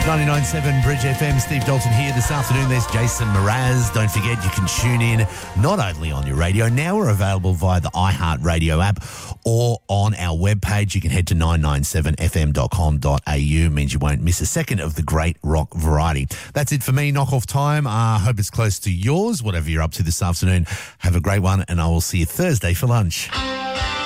99.7 Bridge FM, Steve Dalton here. This afternoon there's Jason Mraz. Don't forget you can tune in not only on your radio, now we're available via the iHeartRadio app or on our webpage. You can head to 997fm.com.au. Means you won't miss a second of the great rock variety. That's it for me, knock off time. I hope it's close to yours, whatever you're up to this afternoon. Have a great one and I will see you Thursday for lunch.